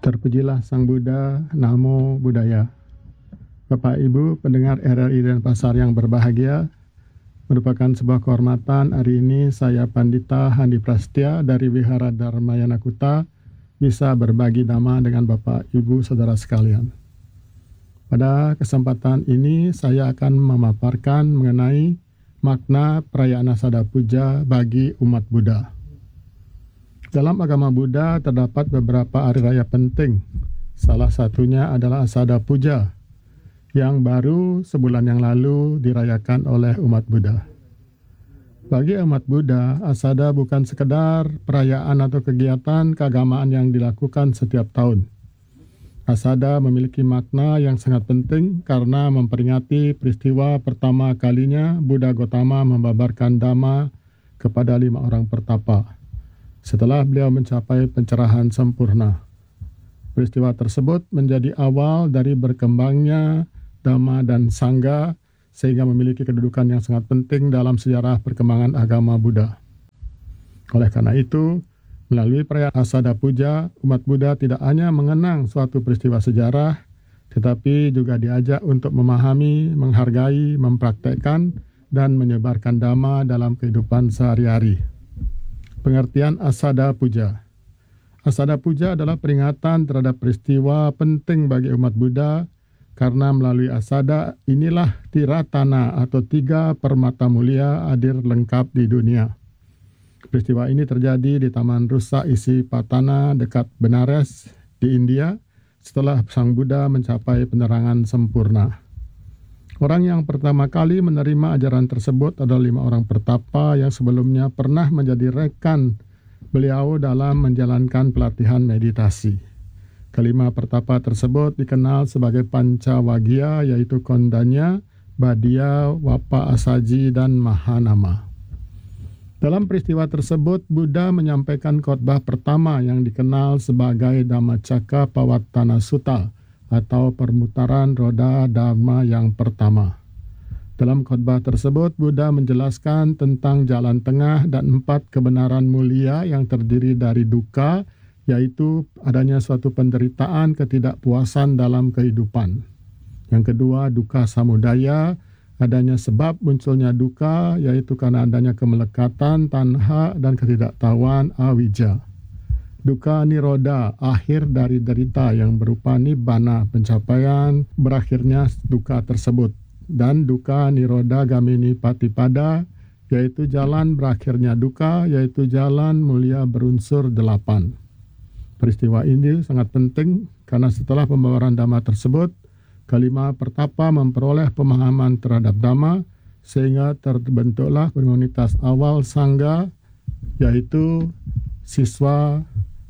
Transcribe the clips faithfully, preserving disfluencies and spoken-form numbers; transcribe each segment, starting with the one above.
Terpujilah Sang Buddha, Namo Buddhaya. Bapak Ibu pendengar R R I Denpasar yang berbahagia, merupakan sebuah kehormatan hari ini saya Pandita Handi Prastya dari Wihara Dharmayana Kuta bisa berbagi dhamma dengan Bapak Ibu Saudara sekalian. Pada kesempatan ini saya akan memaparkan mengenai makna perayaan Asada Puja bagi umat Buddha. Dalam agama Buddha terdapat beberapa hari raya penting. Salah satunya adalah Asada Puja yang baru sebulan yang lalu dirayakan oleh umat Buddha. Bagi umat Buddha, Asada bukan sekedar perayaan atau kegiatan keagamaan yang dilakukan setiap tahun. Asada memiliki makna yang sangat penting karena memperingati peristiwa pertama kalinya Buddha Gotama membabarkan Dhamma kepada lima orang pertapa setelah beliau mencapai pencerahan sempurna. Peristiwa tersebut menjadi awal dari berkembangnya Dhamma dan Sangha sehingga memiliki kedudukan yang sangat penting dalam sejarah perkembangan agama Buddha. Oleh karena itu, melalui perayaan Asada Puja, umat Buddha tidak hanya mengenang suatu peristiwa sejarah, tetapi juga diajak untuk memahami, menghargai, mempraktekkan, dan menyebarkan Dhamma dalam kehidupan sehari-hari. Pengertian Asada Puja. Asada Puja adalah peringatan terhadap peristiwa penting bagi umat Buddha karena melalui Asada inilah Tiratana atau tiga permata mulia hadir lengkap di dunia. Peristiwa ini terjadi di Taman Rusa Isi Patana dekat Benares di India setelah Sang Buddha mencapai penerangan sempurna. Orang yang pertama kali menerima ajaran tersebut adalah lima orang pertapa yang sebelumnya pernah menjadi rekan beliau dalam menjalankan pelatihan meditasi. Kelima pertapa tersebut dikenal sebagai Pancawagya, yaitu Kondanya, Badia, Wapa Asaji, dan Mahanama. Dalam peristiwa tersebut, Buddha menyampaikan khotbah pertama yang dikenal sebagai Dhammacakka Pavattana Sutta, atau permutaran roda Dharma yang pertama. Dalam khotbah tersebut, Buddha menjelaskan tentang jalan tengah dan empat kebenaran mulia yang terdiri dari dukkha, yaitu adanya suatu penderitaan, ketidakpuasan dalam kehidupan. Yang kedua, dukkha samudaya, adanya sebab munculnya dukkha, yaitu karena adanya kemelekatan, tanha, dan ketidaktahuan avijja. Dukkha nirodha, akhir dari derita yang berupa nibbana, pencapaian berakhirnya dukkha tersebut. Dan dukkha nirodha gamini patipada, yaitu jalan berakhirnya dukkha, yaitu jalan mulia berunsur delapan. Peristiwa ini sangat penting karena setelah pembawaran Dhamma tersebut, kelima pertapa memperoleh pemahaman terhadap Dhamma, sehingga terbentuklah komunitas awal Sangha, yaitu siswa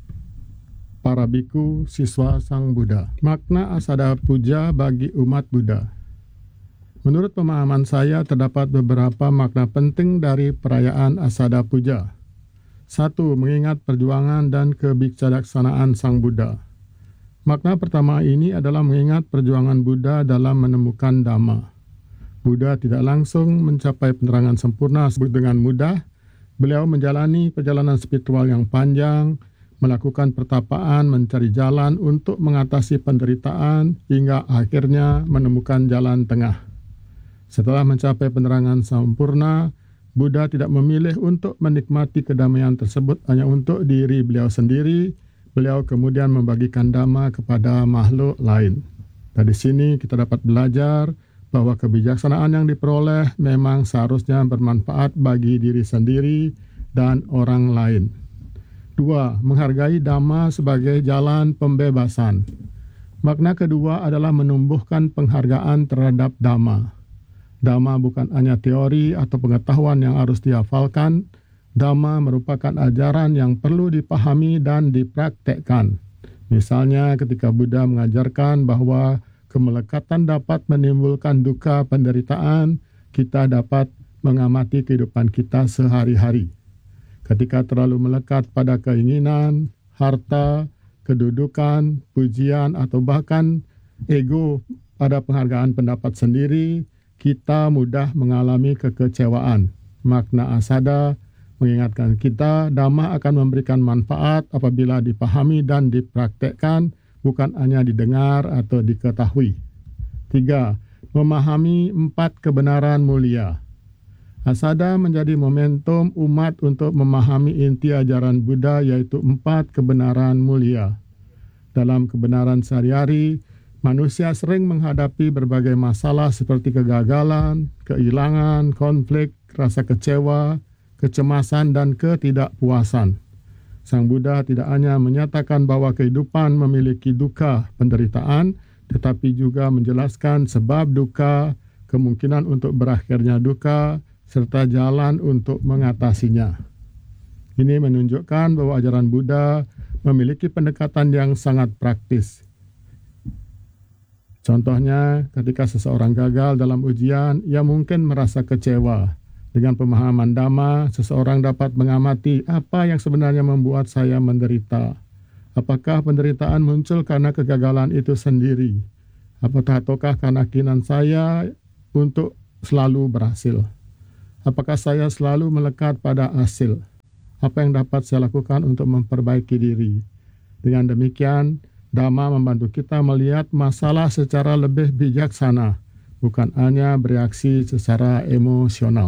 para biku, siswa Sang Buddha. Makna Asada Puja bagi umat Buddha. Menurut pemahaman saya, terdapat beberapa makna penting dari perayaan Asada Puja. Satu, mengingat perjuangan dan kebijaksanaan Sang Buddha. Makna pertama ini adalah mengingat perjuangan Buddha dalam menemukan Dhamma. Buddha tidak langsung mencapai penerangan sempurna dengan mudah. Beliau menjalani perjalanan spiritual yang panjang, melakukan pertapaan, mencari jalan untuk mengatasi penderitaan, hingga akhirnya menemukan jalan tengah. Setelah mencapai penerangan sempurna, Buddha tidak memilih untuk menikmati kedamaian tersebut hanya untuk diri beliau sendiri. Beliau kemudian membagikan Dhamma kepada makhluk lain. Dari sini kita dapat belajar bahwa kebijaksanaan yang diperoleh memang seharusnya bermanfaat bagi diri sendiri dan orang lain. Dua, menghargai Dhamma sebagai jalan pembebasan. Makna kedua adalah menumbuhkan penghargaan terhadap Dhamma. Dhamma bukan hanya teori atau pengetahuan yang harus dihafalkan. Dhamma merupakan ajaran yang perlu dipahami dan dipraktekkan. Misalnya ketika Buddha mengajarkan bahwa kemelekatan dapat menimbulkan dukkha penderitaan, kita dapat mengamati kehidupan kita sehari-hari. Ketika terlalu melekat pada keinginan, harta, kedudukan, pujian, atau bahkan ego pada penghargaan pendapat sendiri, kita mudah mengalami kekecewaan. Makna Asada mengingatkan kita, Dhamma akan memberikan manfaat apabila dipahami dan dipraktekkan bukan hanya didengar atau diketahui. Tiga, memahami empat kebenaran mulia. Asada menjadi momentum umat untuk memahami inti ajaran Buddha, yaitu empat kebenaran mulia. Dalam kebenaran sehari-hari, manusia sering menghadapi berbagai masalah seperti kegagalan, kehilangan, konflik, rasa kecewa, kecemasan, dan ketidakpuasan. Sang Buddha tidak hanya menyatakan bahwa kehidupan memiliki duka, penderitaan, tetapi juga menjelaskan sebab duka, kemungkinan untuk berakhirnya duka, serta jalan untuk mengatasinya. Ini menunjukkan bahwa ajaran Buddha memiliki pendekatan yang sangat praktis. Contohnya, ketika seseorang gagal dalam ujian, ia mungkin merasa kecewa. Dengan pemahaman Dhamma, seseorang dapat mengamati apa yang sebenarnya membuat saya menderita. Apakah penderitaan muncul karena kegagalan itu sendiri? Apakah ataukah karena keinginan saya untuk selalu berhasil? Apakah saya selalu melekat pada hasil? Apa yang dapat saya lakukan untuk memperbaiki diri? Dengan demikian, Dhamma membantu kita melihat masalah secara lebih bijaksana, bukan hanya bereaksi secara emosional.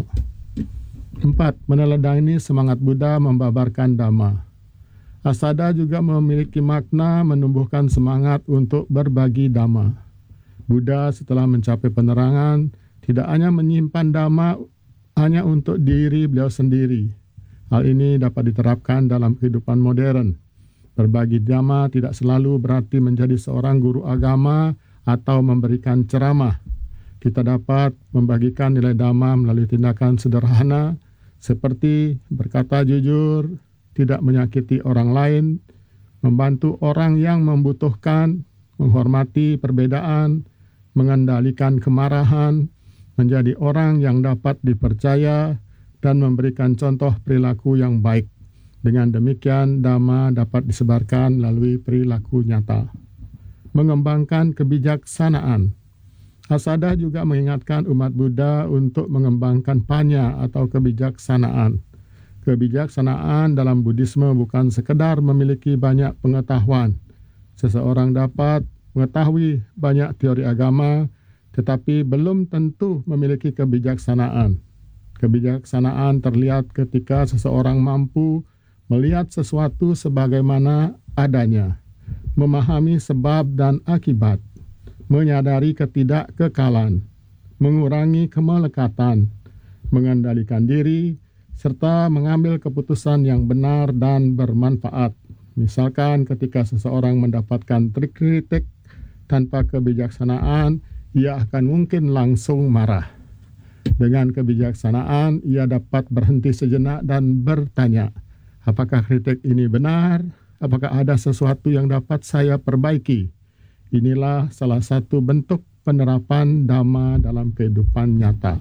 Empat, meneladani semangat Buddha membabarkan Dhamma. Asada juga memiliki makna menumbuhkan semangat untuk berbagi Dhamma. Buddha setelah mencapai penerangan, tidak hanya menyimpan Dhamma hanya untuk diri beliau sendiri. Hal ini dapat diterapkan dalam kehidupan modern. Berbagi Dhamma tidak selalu berarti menjadi seorang guru agama atau memberikan ceramah. Kita dapat membagikan nilai Dhamma melalui tindakan sederhana seperti berkata jujur, tidak menyakiti orang lain, membantu orang yang membutuhkan, menghormati perbedaan, mengendalikan kemarahan, menjadi orang yang dapat dipercaya, dan memberikan contoh perilaku yang baik. Dengan demikian, Dhamma dapat disebarkan melalui perilaku nyata. Mengembangkan kebijaksanaan. Asada juga mengingatkan umat Buddha untuk mengembangkan panya atau kebijaksanaan. Kebijaksanaan dalam Buddhisme bukan sekedar memiliki banyak pengetahuan. Seseorang dapat mengetahui banyak teori agama, tetapi belum tentu memiliki kebijaksanaan. Kebijaksanaan terlihat ketika seseorang mampu melihat sesuatu sebagaimana adanya, memahami sebab dan akibat, menyadari ketidakkekalan, mengurangi kemelekatan, mengendalikan diri, serta mengambil keputusan yang benar dan bermanfaat. Misalkan ketika seseorang mendapatkan trik kritik tanpa kebijaksanaan, ia akan mungkin langsung marah. Dengan kebijaksanaan, ia dapat berhenti sejenak dan bertanya, apakah kritik ini benar? Apakah ada sesuatu yang dapat saya perbaiki? Inilah salah satu bentuk penerapan Dhamma dalam kehidupan nyata.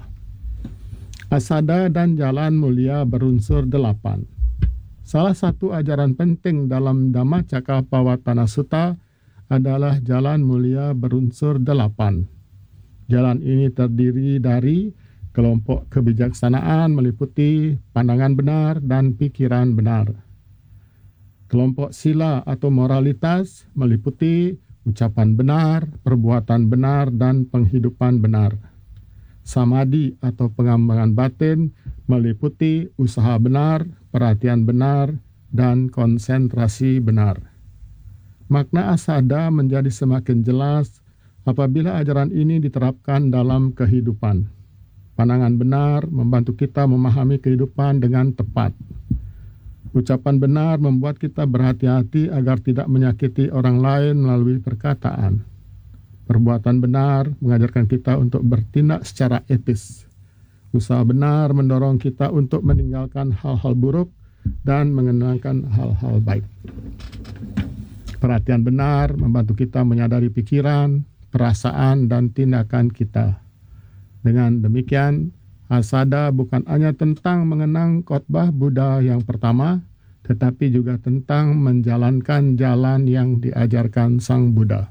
Asada dan jalan mulia berunsur delapan. Salah satu ajaran penting dalam Dhammacakkappavattana Sutta adalah jalan mulia berunsur delapan. Jalan ini terdiri dari kelompok kebijaksanaan meliputi pandangan benar dan pikiran benar. Kelompok sila atau moralitas meliputi ucapan benar, perbuatan benar, dan penghidupan benar. Samadhi atau pengembangan batin meliputi usaha benar, perhatian benar, dan konsentrasi benar. Makna asada menjadi semakin jelas apabila ajaran ini diterapkan dalam kehidupan. Pandangan benar membantu kita memahami kehidupan dengan tepat. Ucapan benar membuat kita berhati-hati agar tidak menyakiti orang lain melalui perkataan. Perbuatan benar mengajarkan kita untuk bertindak secara etis. Usaha benar mendorong kita untuk meninggalkan hal-hal buruk dan mengenalkan hal-hal baik. Perhatian benar membantu kita menyadari pikiran, perasaan, dan tindakan kita. Dengan demikian, asada bukan hanya tentang mengenang khotbah Buddha yang pertama, tetapi juga tentang menjalankan jalan yang diajarkan Sang Buddha.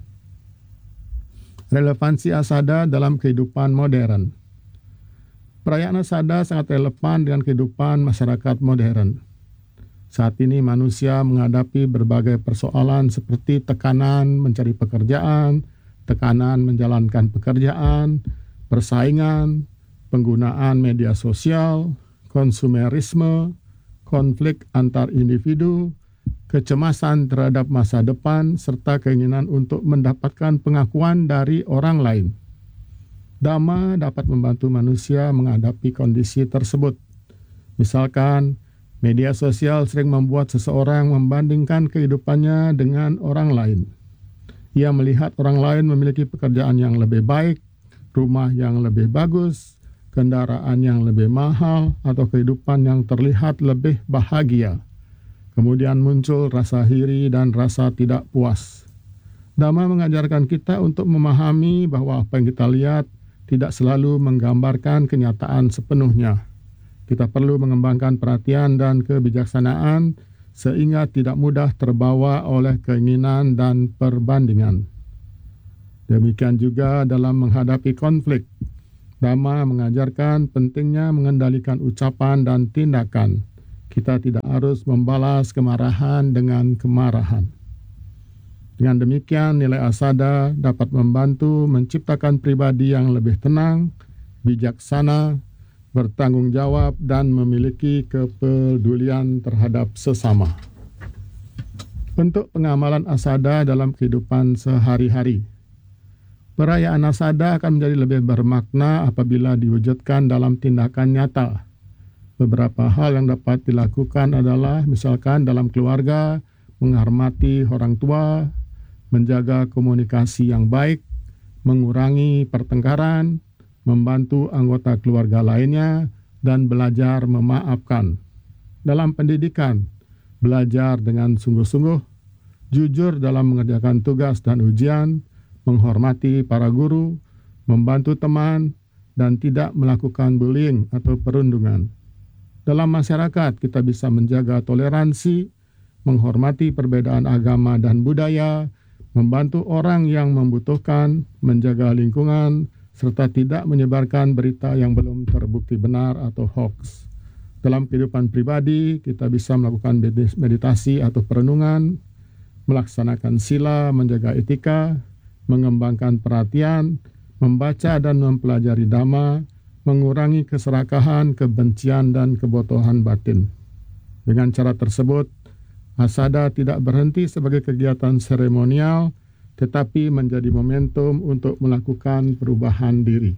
Relevansi asada dalam kehidupan modern. Perayaan asada sangat relevan dengan kehidupan masyarakat modern. Saat ini manusia menghadapi berbagai persoalan seperti tekanan mencari pekerjaan, tekanan menjalankan pekerjaan, persaingan, penggunaan media sosial, konsumerisme, konflik antar individu, kecemasan terhadap masa depan, serta keinginan untuk mendapatkan pengakuan dari orang lain. Dhamma dapat membantu manusia menghadapi kondisi tersebut. Misalkan, media sosial sering membuat seseorang membandingkan kehidupannya dengan orang lain. Ia melihat orang lain memiliki pekerjaan yang lebih baik, rumah yang lebih bagus, kendaraan yang lebih mahal, atau kehidupan yang terlihat lebih bahagia. Kemudian muncul rasa iri dan rasa tidak puas. Dhamma mengajarkan kita untuk memahami bahwa apa yang kita lihat tidak selalu menggambarkan kenyataan sepenuhnya. Kita perlu mengembangkan perhatian dan kebijaksanaan sehingga tidak mudah terbawa oleh keinginan dan perbandingan. Demikian juga dalam menghadapi konflik. Dhamma mengajarkan pentingnya mengendalikan ucapan dan tindakan. Kita tidak harus membalas kemarahan dengan kemarahan. Dengan demikian, nilai asada dapat membantu menciptakan pribadi yang lebih tenang, bijaksana, bertanggung jawab, dan memiliki kepedulian terhadap sesama. Bentuk pengamalan asada dalam kehidupan sehari-hari. Perayaan asada akan menjadi lebih bermakna apabila diwujudkan dalam tindakan nyata. Beberapa hal yang dapat dilakukan adalah misalkan dalam keluarga, menghormati orang tua, menjaga komunikasi yang baik, mengurangi pertengkaran, membantu anggota keluarga lainnya, dan belajar memaafkan. Dalam pendidikan, belajar dengan sungguh-sungguh, jujur dalam mengerjakan tugas dan ujian, menghormati para guru, membantu teman, dan tidak melakukan bullying atau perundungan. Dalam masyarakat, kita bisa menjaga toleransi, menghormati perbedaan agama dan budaya, membantu orang yang membutuhkan, menjaga lingkungan, serta tidak menyebarkan berita yang belum terbukti benar atau hoax. Dalam kehidupan pribadi, kita bisa melakukan meditasi atau perenungan, melaksanakan sila, menjaga etika, mengembangkan perhatian, membaca dan mempelajari Dhamma, mengurangi keserakahan, kebencian, dan kebotohan batin. Dengan cara tersebut, asada tidak berhenti sebagai kegiatan seremonial, tetapi menjadi momentum untuk melakukan perubahan diri.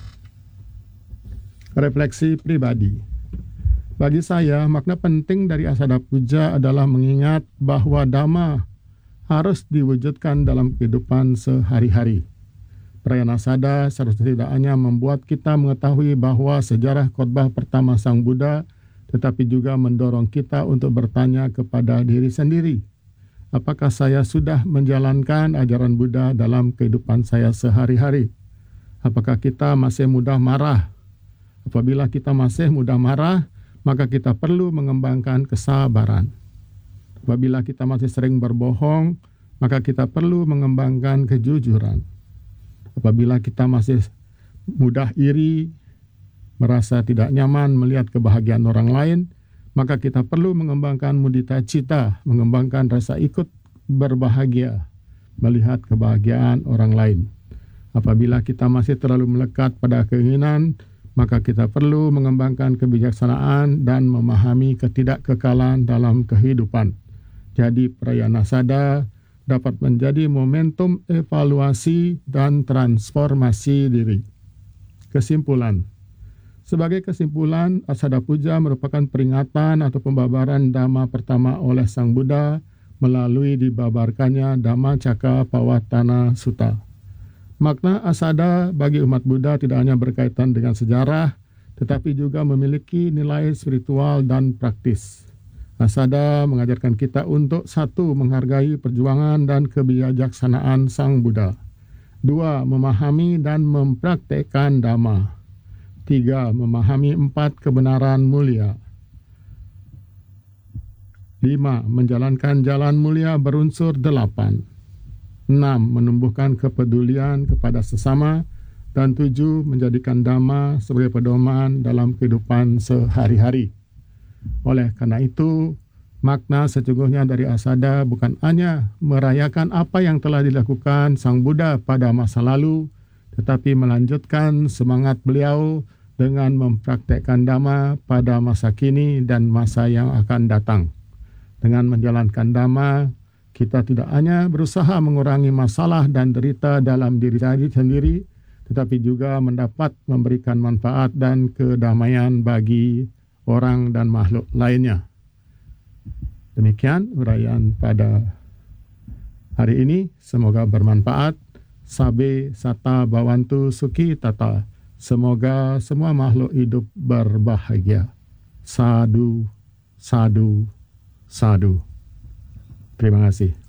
Refleksi pribadi. Bagi saya, makna penting dari asada puja adalah mengingat bahwa Dhamma harus diwujudkan dalam kehidupan sehari-hari. Perayaan asada seharusnya tidak hanya membuat kita mengetahui bahwa sejarah khotbah pertama Sang Buddha, tetapi juga mendorong kita untuk bertanya kepada diri sendiri, apakah saya sudah menjalankan ajaran Buddha dalam kehidupan saya sehari-hari? Apakah kita masih mudah marah? Apabila kita masih mudah marah, maka kita perlu mengembangkan kesabaran. Apabila kita masih sering berbohong, maka kita perlu mengembangkan kejujuran. Apabila kita masih mudah iri, merasa tidak nyaman melihat kebahagiaan orang lain, maka kita perlu mengembangkan mudita cita, mengembangkan rasa ikut berbahagia, melihat kebahagiaan orang lain. Apabila kita masih terlalu melekat pada keinginan, maka kita perlu mengembangkan kebijaksanaan dan memahami ketidakkekalan dalam kehidupan. Jadi perayaan asada dapat menjadi momentum evaluasi dan transformasi diri. Kesimpulan. Sebagai kesimpulan, asada puja merupakan peringatan atau pembabaran Dhamma pertama oleh Sang Buddha melalui dibabarkannya Dhammacakkappavattana Sutta. Makna asada bagi umat Buddha tidak hanya berkaitan dengan sejarah, tetapi juga memiliki nilai spiritual dan praktis. Asada mengajarkan kita untuk satu, menghargai perjuangan dan kebijaksanaan Sang Buddha. Dua, memahami dan mempraktekkan Dhamma. Tiga, memahami empat kebenaran mulia. Lima, menjalankan jalan mulia berunsur delapan. Enam, menumbuhkan kepedulian kepada sesama. Dan tujuh, menjadikan Dhamma sebagai pedoman dalam kehidupan sehari-hari. Oleh karena itu, Makna sesungguhnya dari Asada bukan hanya merayakan apa yang telah dilakukan Sang Buddha pada masa lalu, tetapi melanjutkan semangat beliau dengan mempraktekkan Dhamma pada masa kini dan masa yang akan datang. Dengan menjalankan Dhamma, kita tidak hanya berusaha mengurangi masalah dan derita dalam diri sendiri, tetapi juga mendapat memberikan manfaat dan kedamaian bagi orang dan makhluk lainnya. Demikian uraian pada hari ini. Semoga bermanfaat. Sabe sata bawantu suki tata. Semoga semua makhluk hidup berbahagia. Sadu, sadu, sadu. Terima kasih.